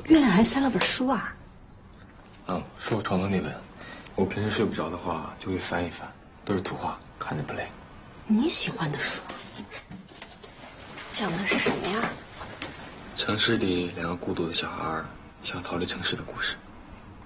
月亮还塞了本书啊？ 是我床头那本。我平时睡不着的话，就会翻一翻，都是图画，看着不累。 你喜欢的书，讲的是什么呀？ 城市里2个孤独的小孩想逃离城市的故事。